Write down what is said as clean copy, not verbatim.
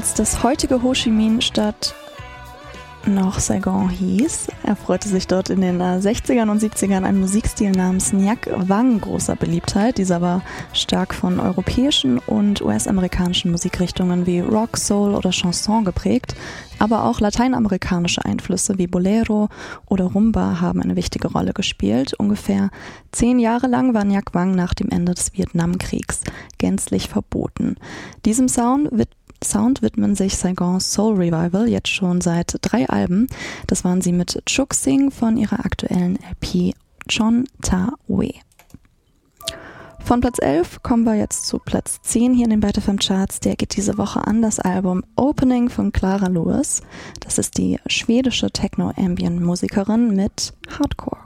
Als das heutige Ho Chi Minh Stadt noch Saigon hieß, erfreute sich dort in den 60ern und 70ern ein Musikstil namens Nyak Wang großer Beliebtheit. Dieser war stark von europäischen und US-amerikanischen Musikrichtungen wie Rock, Soul oder Chanson geprägt, aber auch lateinamerikanische Einflüsse wie Bolero oder Rumba haben eine wichtige Rolle gespielt. Ungefähr 10 Jahre lang war Nyak Wang nach dem Ende des Vietnamkriegs gänzlich verboten. Diesem Sound widmen sich Saigons Soul Revival jetzt schon seit 3 Alben. Das waren sie mit Chuk Sing von ihrer aktuellen LP Chon Ta We. Von Platz 11 kommen wir jetzt zu Platz 10 hier in den Byte FM Charts. Der geht diese Woche an das Album Opening von Clara Lewis. Das ist die schwedische Techno-Ambient-Musikerin mit Hardcore.